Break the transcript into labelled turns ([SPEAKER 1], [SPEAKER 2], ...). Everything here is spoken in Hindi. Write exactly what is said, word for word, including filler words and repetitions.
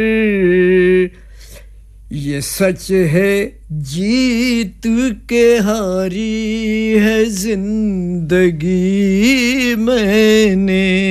[SPEAKER 1] ये सच है जीत के हारी है जिंदगी मैंने